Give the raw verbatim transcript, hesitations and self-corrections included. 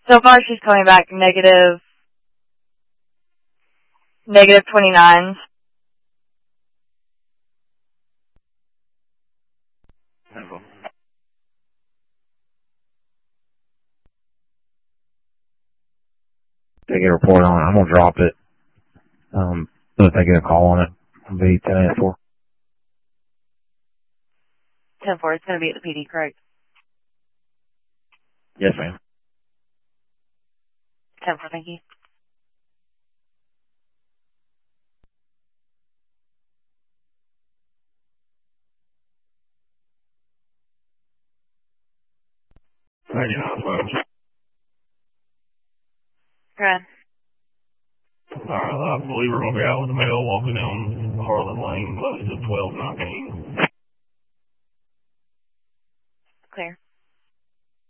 So far she's coming back negative, negative twenty-nine. They get a report on it. I'm gonna drop it. Um, so if they get a call on it, it'll be ten at four. ten four, it's going to be at the P D, correct? Yes, ma'am. ten four, thank you. ninety-nine. Go ahead. Alright, I believe we're going to be out with the male walking down Harlan Lane, close to twelve nineteen. Clear.